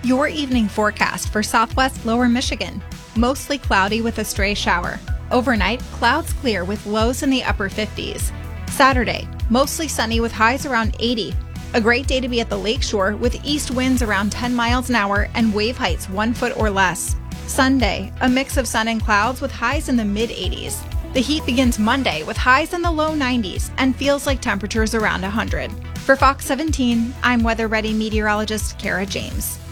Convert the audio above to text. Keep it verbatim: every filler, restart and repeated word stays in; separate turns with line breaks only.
Your evening forecast for southwest lower Michigan. Mostly cloudy with a stray shower. Overnight, clouds clear with lows in the upper fifties. Saturday, mostly sunny with highs around eighty. A great day to be at the lakeshore with east winds around ten miles an hour and wave heights one foot or less. Sunday, a mix of sun and clouds with highs in the mid eighties. The heat begins Monday with highs in the low nineties and feels like temperatures around one hundred. For Fox seventeen, I'm Weather Ready meteorologist Kara James.